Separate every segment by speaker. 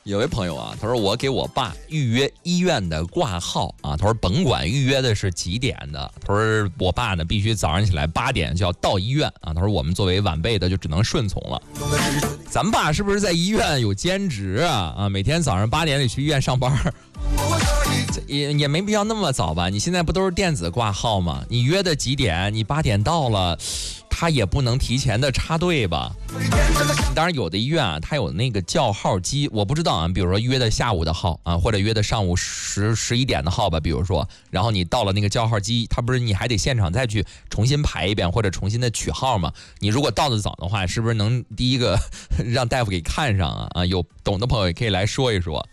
Speaker 1: 有位朋友啊，他说我给我爸预约医院的挂号啊，他说甭管预约的是几点的，他说我爸呢必须早上起来8点就要到医院啊，他说我们作为晚辈的就只能顺从了。咱们爸是不是在医院有兼职啊？每天早上8点得去医院上班，也没必要那么早吧？你现在不都是电子挂号吗？你约的几点，你8点到了，他也不能提前的插队吧？当然有的医院啊，它有那个叫号机，我不知道啊，比如说约的下午的号啊，或者约的上午11点的号吧，比如说，然后你到了那个叫号机，它不是你还得现场再去重新排一遍或者重新的取号吗？你如果到的早的话，是不是能第一个让大夫给看上啊？有懂的朋友也可以来说一说。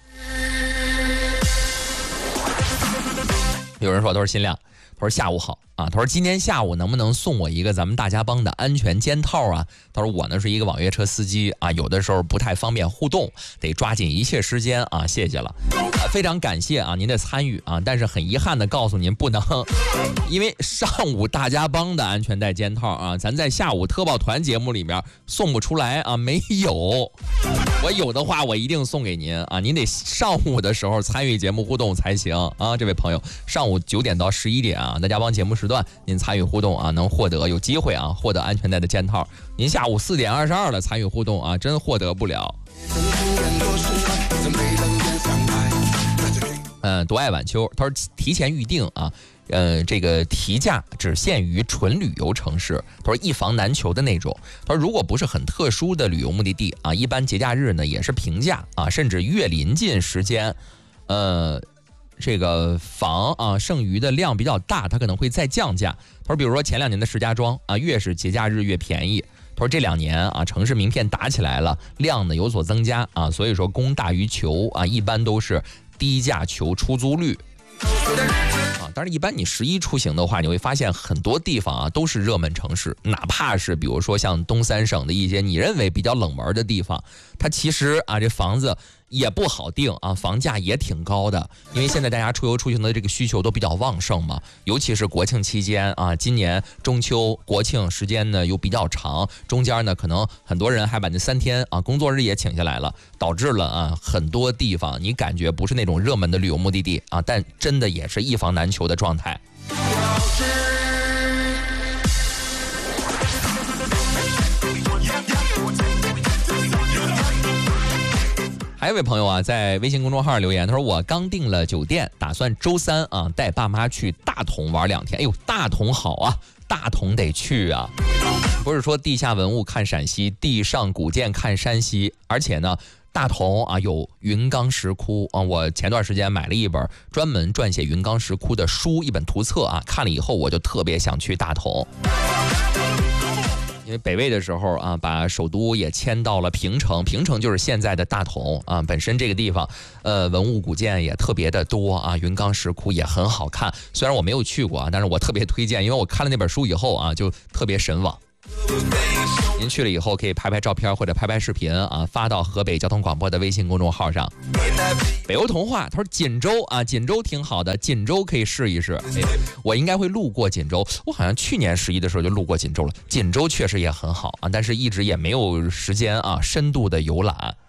Speaker 1: 有人说他说新亮，他说下午好啊，他说今天下午能不能送我一个咱们大家帮的安全肩套啊？他说我呢是一个网约车司机啊，有的时候不太方便互动，得抓紧一切时间啊，谢谢了，非常感谢啊您的参与啊，但是很遗憾的告诉您不能，因为上午大家帮的安全带肩套啊，咱在下午特报团节目里面送不出来啊，没有。我有的话我一定送给您啊，您得上午的时候参与节目互动才行啊，这位朋友，上午9点到11点啊，大家帮节目时段您参与互动啊，能获得有机会啊获得安全带的肩套。您下午4点22了参与互动啊，真获得不了。独爱晚秋，他说提前预定啊。这个提价只限于纯旅游城市，他说一房难求的那种。他说如果不是很特殊的旅游目的地啊，一般节假日呢也是平价啊，甚至越临近时间，这个房啊剩余的量比较大，它可能会再降价。他说比如说前2年的石家庄啊，越是节假日越便宜。他说这2年啊城市名片打起来了，量呢有所增加啊，所以说供大于求啊，一般都是低价求出租率。当然一般你11出行的话，你会发现很多地方啊都是热门城市，哪怕是比如说像东3省的一些你认为比较冷门的地方，它其实啊这房子也不好定啊，房价也挺高的，因为现在大家出游出行的这个需求都比较旺盛嘛，尤其是国庆期间啊，今年中秋国庆时间呢又比较长，中间呢可能很多人还把那3天啊工作日也请下来了，导致了啊很多地方你感觉不是那种热门的旅游目的地啊，但真的也是一房难求的状态。还有一位朋友啊，在微信公众号留言，他说我刚订了酒店，打算周3啊带爸妈去大同玩2天。哎呦，大同好啊，大同得去啊！不是说地下文物看陕西，地上古建看山西，而且呢，大同啊有云冈石窟啊，我前段时间买了一本专门撰写云冈石窟的书，一本图册啊，看了以后我就特别想去大同。因为北魏的时候啊，把首都也迁到了平城，平城就是现在的大同啊。本身这个地方，文物古建也特别的多啊，云冈石窟也很好看。虽然我没有去过啊，但是我特别推荐，因为我看了那本书以后啊，就特别神往。您去了以后可以拍拍照片或者拍拍视频啊，发到河北交通广播的微信公众号上。北欧童话他说锦州啊，锦州挺好的，锦州可以试一试。我应该会路过锦州，我好像去年11的时候就路过锦州了。锦州确实也很好啊，但是一直也没有时间啊深度的游览。